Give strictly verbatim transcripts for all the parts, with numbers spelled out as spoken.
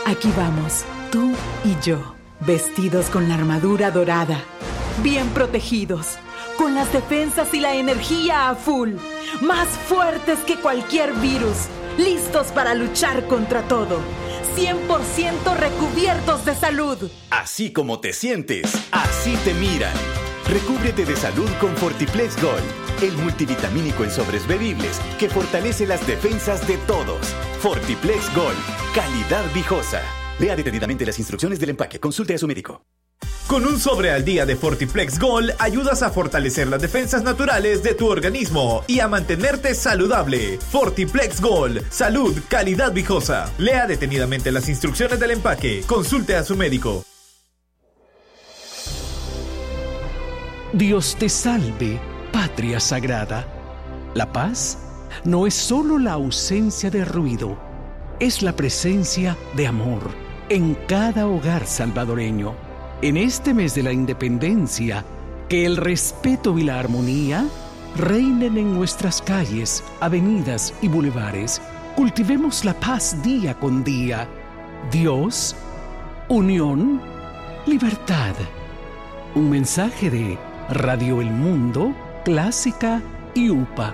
Aquí vamos, tú y yo, vestidos con la armadura dorada, bien protegidos, con las defensas y la energía a full, más fuertes que cualquier virus, listos para luchar contra todo, cien por ciento recubiertos de salud. Así como te sientes, así te miran. Recúbrete de salud con Fortiplex Gold, el multivitamínico en sobres bebibles que fortalece las defensas de todos. Fortiplex Gold, calidad viejosa. Lea detenidamente las instrucciones del empaque. Consulte a su médico. Con un sobre al día de Fortiplex Gold ayudas a fortalecer las defensas naturales de tu organismo y a mantenerte saludable. Fortiplex Gold, salud, calidad viejosa. Lea detenidamente las instrucciones del empaque. Consulte a su médico. Dios te salve, patria sagrada. La paz no es solo la ausencia de ruido, es la presencia de amor en cada hogar salvadoreño. En este mes de la independencia, que el respeto y la armonía reinen en nuestras calles, avenidas y bulevares. Cultivemos la paz día con día. Dios, unión, libertad. Un mensaje de Radio El Mundo, Clásica y U P A.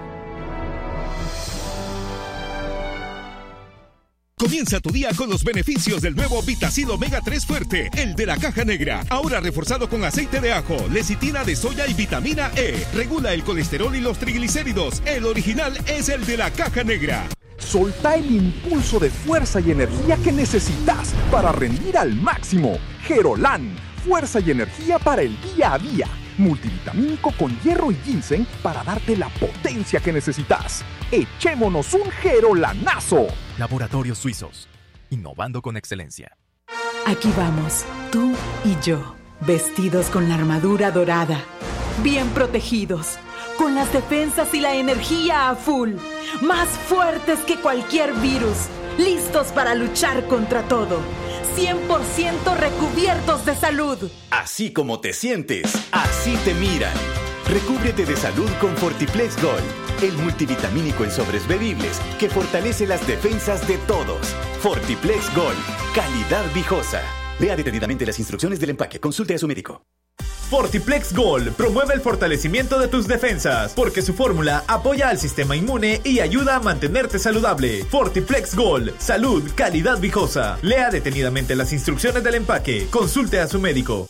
Comienza tu día con los beneficios del nuevo Vitacil Omega tres Fuerte, el de la caja negra. Ahora reforzado con aceite de ajo, lecitina de soya y vitamina E. Regula el colesterol y los triglicéridos. El original es el de la caja negra. Solta el impulso de fuerza y energía que necesitas para rendir al máximo. Gerolan, fuerza y energía para el día a día. Multivitamínico con hierro y ginseng para darte la potencia que necesitas. ¡Echémonos un Gerolanazo! Laboratorios Suizos, innovando con excelencia. Aquí vamos, tú y yo, vestidos con la armadura dorada, bien protegidos, con las defensas y la energía a full, más fuertes que cualquier virus, listos para luchar contra todo, cien por ciento recubiertos de salud. Así como te sientes, así te miran. Recúbrete de salud con Fortiplex Gold, el multivitamínico en sobres bebibles que fortalece las defensas de todos. Fortiplex Gold, calidad viejosa. Lea detenidamente las instrucciones del empaque. Consulte a su médico. Fortiplex Gold promueve el fortalecimiento de tus defensas porque su fórmula apoya al sistema inmune y ayuda a mantenerte saludable. Fortiplex Gold, salud, calidad viejosa. Lea detenidamente las instrucciones del empaque. Consulte a su médico.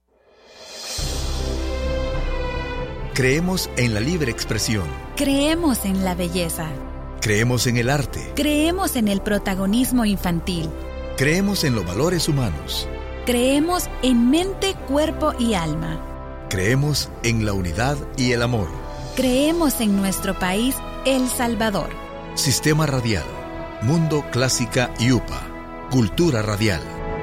Creemos en la libre expresión. Creemos en la belleza. Creemos en el arte. Creemos en el protagonismo infantil. Creemos en los valores humanos. Creemos en mente, cuerpo y alma. Creemos en la unidad y el amor. Creemos en nuestro país, El Salvador. Sistema Radial, Mundo, Clásica y U P A. Cultura Radial.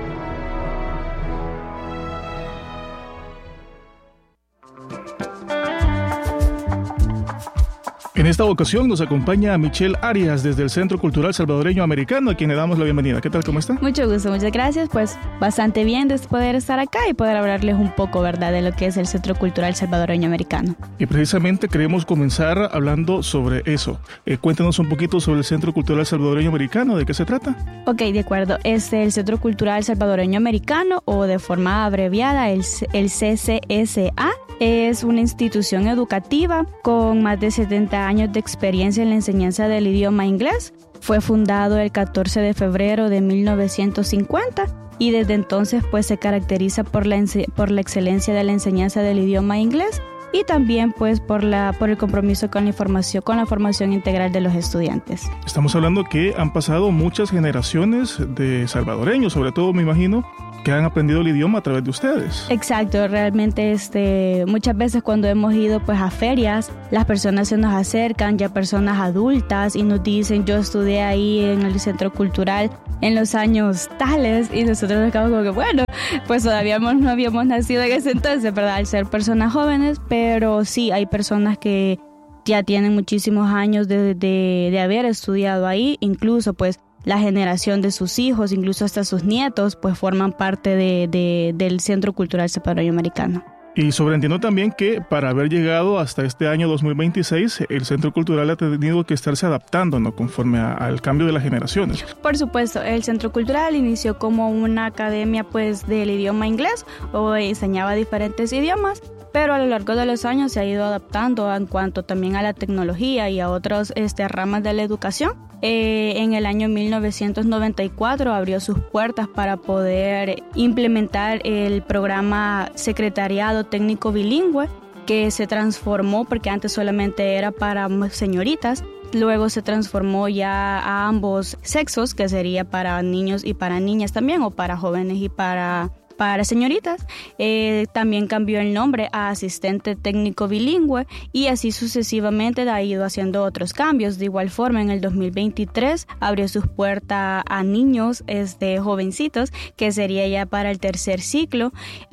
En esta ocasión nos acompaña Michelle Arias desde el Centro Cultural Salvadoreño Americano, a quien le damos la bienvenida. ¿Qué tal? ¿Cómo está? Mucho gusto, muchas gracias. Pues bastante bien de poder estar acá y poder hablarles un poco, ¿verdad?, de lo que es el Centro Cultural Salvadoreño Americano. Y precisamente queremos comenzar hablando sobre eso. Eh, cuéntanos un poquito sobre el Centro Cultural Salvadoreño Americano, ¿de qué se trata? Ok, de acuerdo. Es el Centro Cultural Salvadoreño Americano, o de forma abreviada, el, el C C S A. Es una institución educativa con más de setenta años de experiencia en la enseñanza del idioma inglés. Fue fundado el catorce de febrero de mil novecientos cincuenta y desde entonces pues se caracteriza por la, por la excelencia de la enseñanza del idioma inglés y también pues por, la, por el compromiso con la información, con la formación integral de los estudiantes. Estamos hablando que han pasado muchas generaciones de salvadoreños, sobre todo me imagino, que han aprendido el idioma a través de ustedes. Exacto, realmente este, muchas veces cuando hemos ido pues a ferias, las personas se nos acercan, ya personas adultas, y nos dicen, yo estudié ahí en el Centro Cultural en los años tales, y nosotros nos quedamos como que bueno, pues todavía no habíamos nacido en ese entonces, ¿verdad?, al ser personas jóvenes, pero sí hay personas que ya tienen muchísimos años de, de, de haber estudiado ahí, incluso pues la generación de sus hijos, incluso hasta sus nietos, pues forman parte de, de, del Centro Cultural Salvadoreño Americano. Y sobreentiendo también que para haber llegado hasta este año dos mil veintiséis, el Centro Cultural ha tenido que estarse adaptando, ¿no?, conforme a, al cambio de las generaciones. Por supuesto, el Centro Cultural inició como una academia pues del idioma inglés, o enseñaba diferentes idiomas, pero a lo largo de los años se ha ido adaptando en cuanto también a la tecnología y a otras este, ramas de la educación. Eh, en el año mil novecientos noventa y cuatro abrió sus puertas para poder implementar el programa Secretariado Técnico Bilingüe, que se transformó porque antes solamente era para señoritas. Luego se transformó ya a ambos sexos, que sería para niños y para niñas también, o para jóvenes y para... para señoritas. Eh, también cambió el nombre a Asistente Técnico Bilingüe y así sucesivamente ha ido haciendo otros cambios. De igual forma, en el dos mil veintitrés abrió sus puertas a niños este, jovencitos, que sería ya para el tercer ciclo.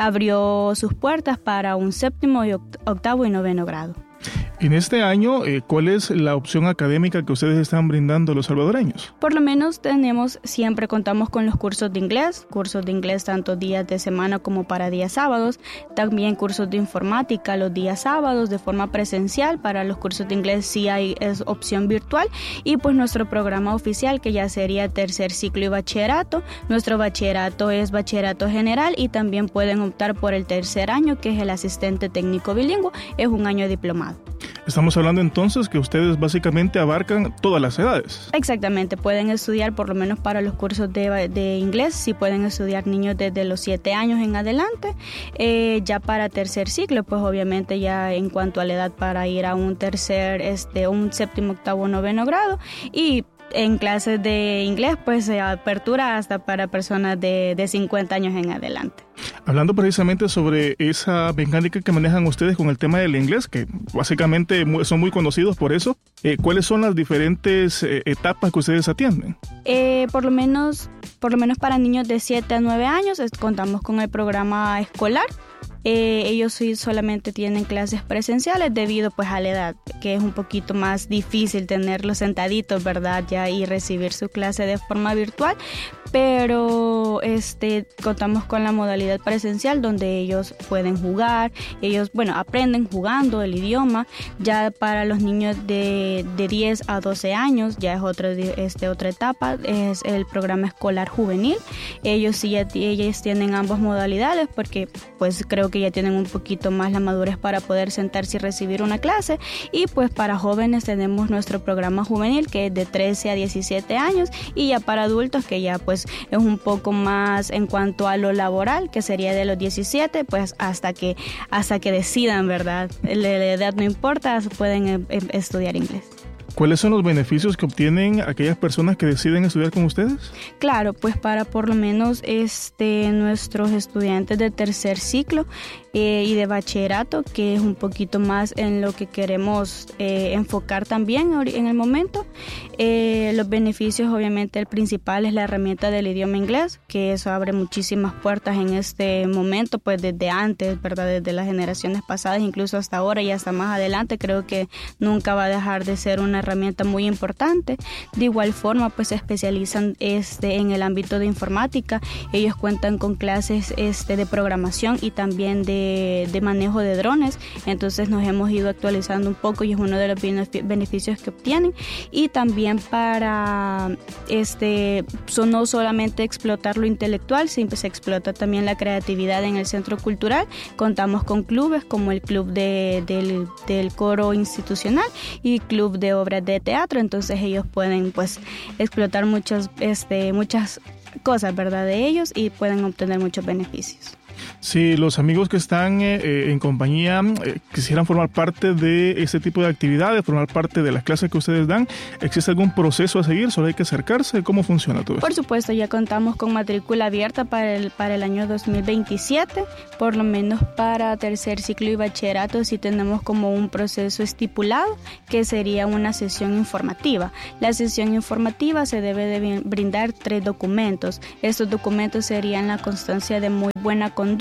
Abrió sus puertas para un séptimo, y octavo y noveno grado. En este año, eh, ¿cuál es la opción académica que ustedes están brindando a los salvadoreños? Por lo menos tenemos, siempre contamos con los cursos de inglés, cursos de inglés tanto días de semana como para días sábados, también cursos de informática los días sábados de forma presencial. Para los cursos de inglés sí hay es opción virtual, y pues nuestro programa oficial, que ya sería tercer ciclo y bachillerato. Nuestro bachillerato es bachillerato general y también pueden optar por el tercer año, que es el asistente técnico bilingüe, es un año diplomado. Estamos hablando entonces que ustedes básicamente abarcan todas las edades. Exactamente, pueden estudiar por lo menos para los cursos de, de inglés, sí pueden estudiar niños desde los siete años en adelante. Eh, ya para tercer ciclo, pues obviamente ya en cuanto a la edad para ir a un tercer, este, un séptimo, octavo, noveno grado, y en clases de inglés pues se apertura hasta para personas de, de cincuenta años en adelante. Hablando precisamente sobre esa mecánica que manejan ustedes con el tema del inglés, que básicamente son muy conocidos por eso, eh, ¿cuáles son las diferentes eh, etapas que ustedes atienden? Eh, por lo menos, por lo menos para niños de siete a nueve años es, contamos con el programa escolar. Eh, ellos sí solamente tienen clases presenciales debido pues a la edad, que es un poquito más difícil tenerlos sentaditos, ¿verdad? Ya y recibir su clase de forma virtual, pero este contamos con la modalidad presencial donde ellos pueden jugar, ellos, bueno, aprenden jugando el idioma. Ya para los niños de, de diez a doce años ya es otra, este, otra etapa, es el programa escolar juvenil. Ellos sí, ya, ellos tienen ambas modalidades porque pues creo que que ya tienen un poquito más la madurez para poder sentarse y recibir una clase. Y pues para jóvenes tenemos nuestro programa juvenil, que es de trece a diecisiete años, y ya para adultos, que ya pues es un poco más en cuanto a lo laboral, que sería de los diecisiete pues hasta que hasta que decidan, ¿verdad? La edad no importa, pueden estudiar inglés. ¿Cuáles son los beneficios que obtienen aquellas personas que deciden estudiar con ustedes? Claro, pues para por lo menos este nuestros estudiantes de tercer ciclo eh, y de bachillerato, que es un poquito más en lo que queremos eh, enfocar también en el momento. Eh, los beneficios, obviamente el principal es la herramienta del idioma inglés, que eso abre muchísimas puertas en este momento, pues desde antes, ¿verdad? Desde las generaciones pasadas, incluso hasta ahora y hasta más adelante, creo que nunca va a dejar de ser una herramienta muy importante. De igual forma, pues se especializan este, en el ámbito de informática. Ellos cuentan con clases este, de programación y también de, de manejo de drones. Entonces nos hemos ido actualizando un poco y es uno de los beneficios que obtienen. Y también para este, so, no solamente explotar lo intelectual, siempre se explota también la creatividad en el centro cultural. Contamos con clubes como el club de, del, del coro institucional y club de obras de teatro, entonces ellos pueden pues explotar muchos, este, muchas cosas, ¿verdad? De ellos, y pueden obtener muchos beneficios. Si los amigos que están eh, en compañía eh, quisieran formar parte de este tipo de actividades, formar parte de las clases que ustedes dan, ¿existe algún proceso a seguir? ¿Solo hay que acercarse? ¿Cómo funciona todo esto? Por supuesto, ya contamos con matrícula abierta para el, para el año dos mil veintisiete, por lo menos para tercer ciclo y bachillerato sí tenemos como un proceso estipulado, que sería una sesión informativa. La sesión informativa se debe de brindar tres documentos. Estos documentos serían la constancia de muy buena conducta,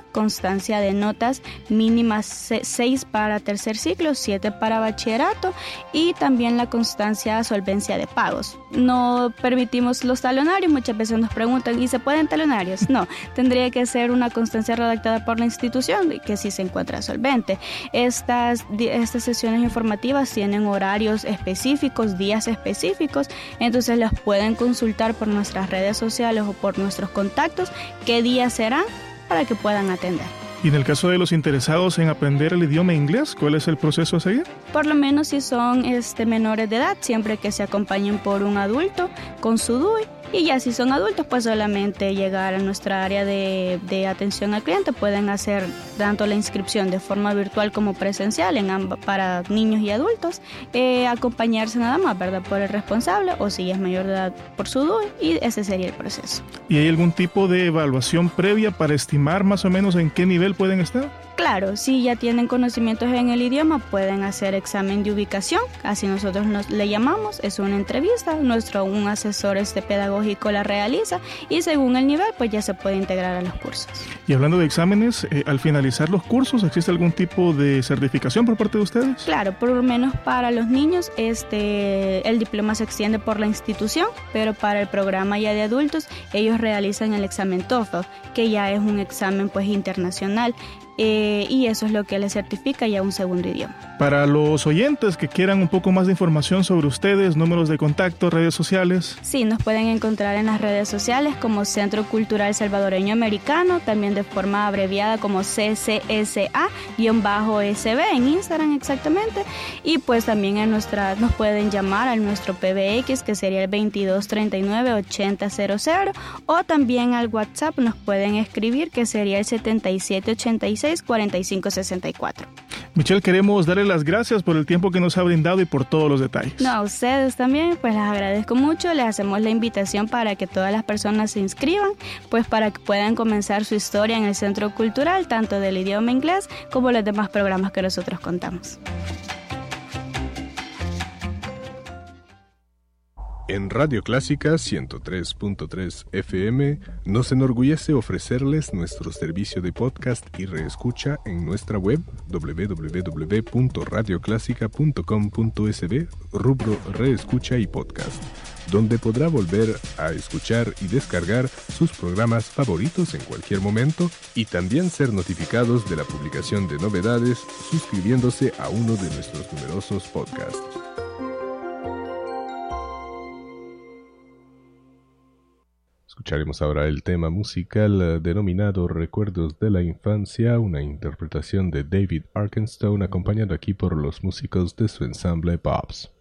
constancia de notas mínimas seis para tercer ciclo, siete para bachillerato y también la constancia solvencia de pagos. No permitimos los talonarios, muchas veces nos preguntan, ¿y se pueden talonarios? No, tendría que ser una constancia redactada por la institución que sí se encuentra solvente. Estas, estas sesiones informativas tienen horarios específicos, días específicos, entonces las pueden consultar por nuestras redes sociales o por nuestros contactos qué días serán para que puedan atender. Y en el caso de los interesados en aprender el idioma inglés, ¿cuál es el proceso a seguir? Por lo menos si son este, menores de edad, siempre que se acompañen por un adulto con su D U I. Y ya si son adultos, pues solamente llegar a nuestra área de, de atención al cliente. Pueden hacer tanto la inscripción de forma virtual como presencial en ambas, para niños y adultos. Eh, acompañarse nada más, ¿verdad? Por el responsable o si es mayor de edad por su D U I. Y ese sería el proceso. ¿Y hay algún tipo de evaluación previa para estimar más o menos en qué nivel pueden estar? Claro, si ya tienen conocimientos en el idioma, pueden hacer examen de ubicación, así nosotros nos le llamamos, es una entrevista, nuestro un asesor este pedagógico la realiza y según el nivel pues ya se puede integrar a los cursos. Y hablando de exámenes, eh, al finalizar los cursos, ¿existe algún tipo de certificación por parte de ustedes? Claro, por lo menos para los niños este el diploma se extiende por la institución, pero para el programa ya de adultos ellos realizan el examen TOEFL, que ya es un examen pues internacional. Eh, y eso es lo que les certifica ya un segundo idioma. Para los oyentes que quieran un poco más de información sobre ustedes, números de contacto, redes sociales. Sí, nos pueden encontrar en las redes sociales como Centro Cultural Salvadoreño Americano, también de forma abreviada como C C S A-S B en Instagram exactamente, y pues también en nuestra, nos pueden llamar a nuestro P B X que sería el veintidós treinta y nueve ochenta cero cero, o también al WhatsApp nos pueden escribir que sería el setenta y siete ochenta y seis cuarenta y cinco sesenta y cuatro. Michelle, queremos darle las gracias por el tiempo que nos ha brindado y por todos los detalles. No, a ustedes también, pues les agradezco mucho, les hacemos la invitación para que todas las personas se inscriban, pues para que puedan comenzar su historia en el Centro Cultural, tanto del idioma inglés como los demás programas que nosotros contamos. En Radio Clásica ciento tres punto tres F M nos enorgullece ofrecerles nuestro servicio de podcast y reescucha en nuestra web doble u doble u doble u punto radio clásica punto com punto es be, rubro Reescucha y Podcast, donde podrá volver a escuchar y descargar sus programas favoritos en cualquier momento y también ser notificados de la publicación de novedades suscribiéndose a uno de nuestros numerosos podcasts. Escucharemos ahora el tema musical denominado Recuerdos de la Infancia, una interpretación de David Arkenstone acompañado aquí por los músicos de su ensamble Pops.